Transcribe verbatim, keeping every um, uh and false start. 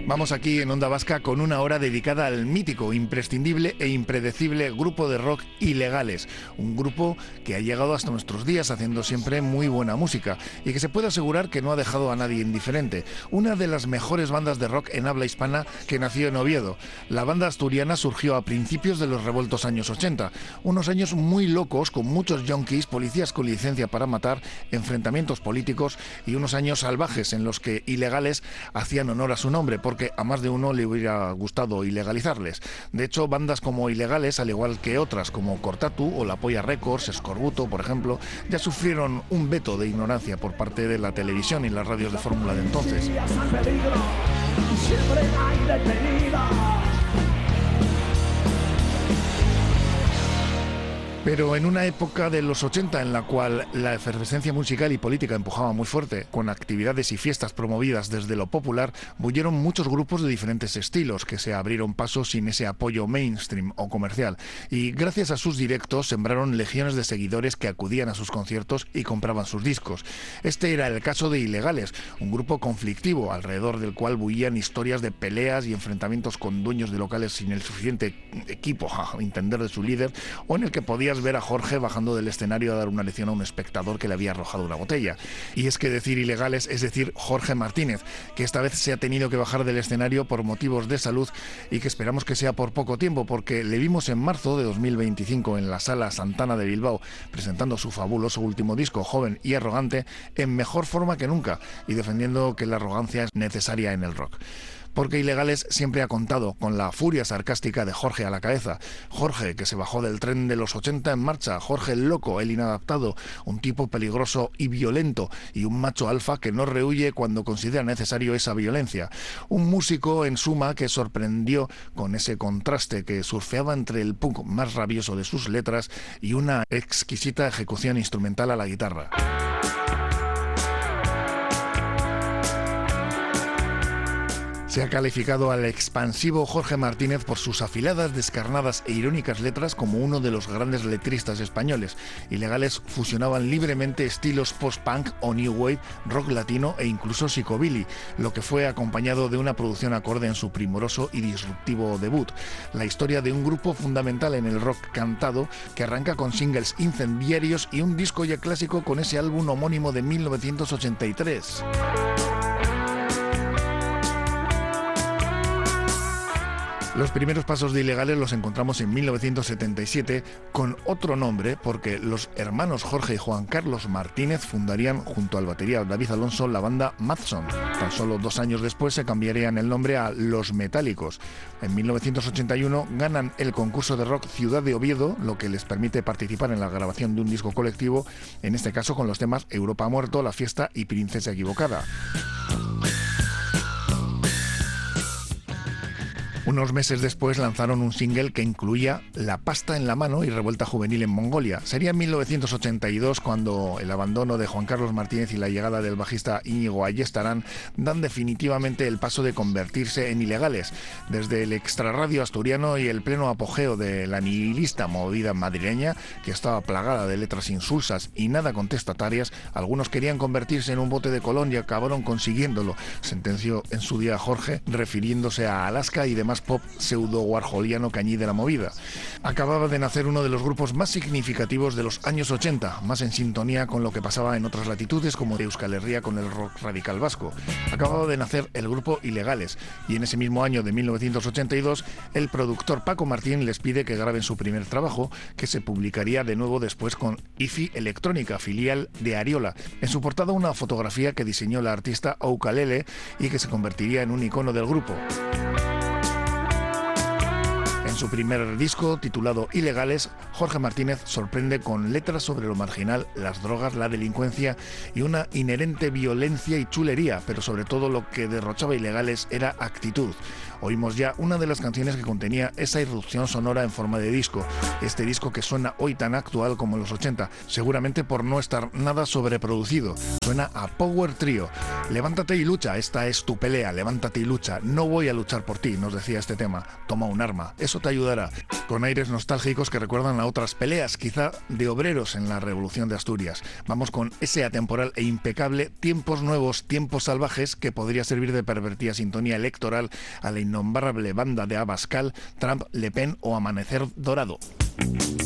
Vamos aquí en Onda Vasca con una hora dedicada al mítico, imprescindible e impredecible grupo de rock Ilegales. Un grupo que ha llegado hasta nuestros días haciendo siempre muy buena música y que se puede asegurar que no ha dejado a nadie indiferente. Una de las mejores bandas de rock en habla hispana que nació en Oviedo. La banda asturiana surgió a principios de los revueltos años ochenta. Unos años muy locos con muchos yonkis, policías con licencia para matar, enfrentamientos políticos y unos años salvajes en los que Ilegales hacían honor a su nombre, porque a más de uno le hubiera gustado ilegalizarles. De hecho, bandas como Ilegales, al igual que otras como Cortatu o La Polla Records, Escorbuto, por ejemplo, ya sufrieron un veto de ignorancia por parte de la televisión y las radios de fórmula de entonces. Pero en una época de los ochenta en la cual la efervescencia musical y política empujaba muy fuerte, con actividades y fiestas promovidas desde lo popular, bullieron muchos grupos de diferentes estilos que se abrieron paso sin ese apoyo mainstream o comercial, y gracias a sus directos sembraron legiones de seguidores que acudían a sus conciertos y compraban sus discos. Este era el caso de Ilegales, un grupo conflictivo alrededor del cual bullían historias de peleas y enfrentamientos con dueños de locales sin el suficiente equipo a entender de su líder, o en el que podía ver a Jorge bajando del escenario a dar una lección a un espectador que le había arrojado una botella. Y es que decir Ilegales es decir Jorge Martínez, que esta vez se ha tenido que bajar del escenario por motivos de salud y que esperamos que sea por poco tiempo, porque le vimos en marzo de dos mil veinticinco en la Sala Santana de Bilbao presentando su fabuloso último disco, Joven y Arrogante, en mejor forma que nunca y defendiendo que la arrogancia es necesaria en el rock. Porque Ilegales siempre ha contado con la furia sarcástica de Jorge a la cabeza. Jorge, que se bajó del tren de los ochenta en marcha. Jorge el loco, el inadaptado, un tipo peligroso y violento, y un macho alfa que no rehúye cuando considera necesario esa violencia. Un músico, en suma, que sorprendió con ese contraste que surfeaba entre el punk más rabioso de sus letras y una exquisita ejecución instrumental a la guitarra. Se ha calificado al expansivo Jorge Martínez por sus afiladas, descarnadas e irónicas letras como uno de los grandes letristas españoles. Ilegales fusionaban libremente estilos post-punk o new wave, rock latino e incluso psicobilly, lo que fue acompañado de una producción acorde en su primoroso y disruptivo debut. La historia de un grupo fundamental en el rock cantado que arranca con singles incendiarios y un disco ya clásico con ese álbum homónimo de mil novecientos ochenta y tres. Los primeros pasos de Ilegales los encontramos en mil novecientos setenta y siete con otro nombre, porque los hermanos Jorge y Juan Carlos Martínez fundarían junto al batería David Alonso la banda Madson. Tan solo dos años después se cambiarían el nombre a Los Metálicos. En mil novecientos ochenta y uno ganan el concurso de rock Ciudad de Oviedo, lo que les permite participar en la grabación de un disco colectivo, en este caso con los temas Europa ha muerto, La fiesta y Princesa equivocada. Unos meses después lanzaron un single que incluía La pasta en la mano y Revuelta juvenil en Mongolia. Sería en mil novecientos ochenta y dos cuando el abandono de Juan Carlos Martínez y la llegada del bajista Íñigo Ayestarán dan definitivamente el paso de convertirse en Ilegales. Desde el extrarradio asturiano y el pleno apogeo de la nihilista movida madrileña, que estaba plagada de letras insulsas y nada contestatarias, algunos querían convertirse en un bote de Colón y acabaron consiguiéndolo, sentenció en su día Jorge, refiriéndose a Alaska y demás pop pseudo-warholiano cañí de la movida. Acababa de nacer uno de los grupos más significativos de los años ochenta, más en sintonía con lo que pasaba en otras latitudes como Euskal Herria con el rock radical vasco. Acababa de nacer el grupo Ilegales, y en ese mismo año de mil novecientos ochenta y dos el productor Paco Martín les pide que graben su primer trabajo, que se publicaría de nuevo después con I F I Electrónica, filial de Ariola. En su portada una fotografía que diseñó la artista Oukalele y que se convertiría en un icono del grupo. En su primer disco, titulado Ilegales, Jorge Martínez sorprende con letras sobre lo marginal, las drogas, la delincuencia y una inherente violencia y chulería, pero sobre todo lo que derrochaba Ilegales era actitud. Oímos ya una de las canciones que contenía esa irrupción sonora en forma de disco, este disco que suena hoy tan actual como en los ochenta, seguramente por no estar nada sobreproducido. Suena a Power Trio. Levántate y lucha, esta es tu pelea, levántate y lucha, no voy a luchar por ti, nos decía este tema. Toma un arma, eso te ayudará. Con aires nostálgicos que recuerdan a otras peleas, quizá de obreros en la Revolución de Asturias. Vamos con ese atemporal e impecable Tiempos Nuevos, Tiempos Salvajes, que podría servir de pervertida sintonía electoral a la innombrable banda de Abascal, Trump, Le Pen o Amanecer Dorado.